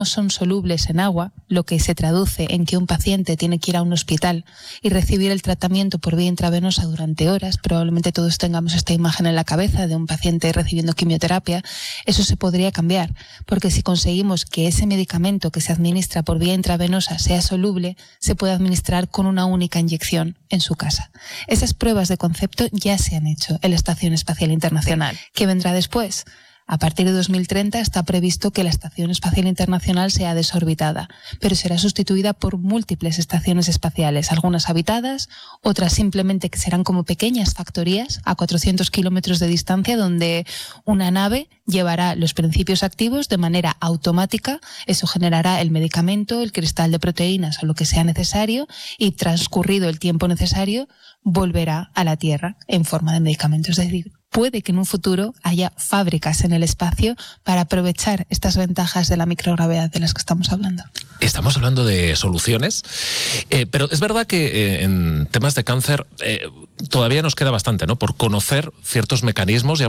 son solubles en agua, lo que se traduce en que un paciente tiene que ir a un hospital y recibir el tratamiento por vía intravenosa durante horas. Probablemente todos tengamos esta imagen en la cabeza de un paciente recibiendo quimioterapia. Eso se podría cambiar, porque si conseguimos que ese medicamento que se administra por vía intravenosa sea soluble, se puede administrar con una única inyección en su casa. Esas pruebas de concepto ya se han hecho en la Estación Espacial Internacional. ¿Qué vendrá después? A partir de 2030 está previsto que la Estación Espacial Internacional sea desorbitada, pero será sustituida por múltiples estaciones espaciales, algunas habitadas, otras simplemente que serán como pequeñas factorías a 400 kilómetros de distancia, donde una nave llevará los principios activos de manera automática. Eso generará el medicamento, el cristal de proteínas o lo que sea necesario, y transcurrido el tiempo necesario volverá a la Tierra en forma de medicamento. Es decir, puede que en un futuro haya fábricas en el espacio para aprovechar estas ventajas de la microgravedad de las que estamos hablando. Estamos hablando de soluciones, pero es verdad que en temas de cáncer todavía nos queda bastante, ¿no?, por conocer ciertos mecanismos.